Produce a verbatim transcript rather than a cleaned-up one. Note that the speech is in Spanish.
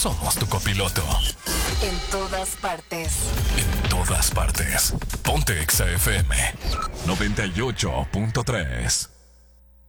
somos tu copiloto. En todas partes. En todas partes. Ponte Exa F M noventa y ocho punto tres.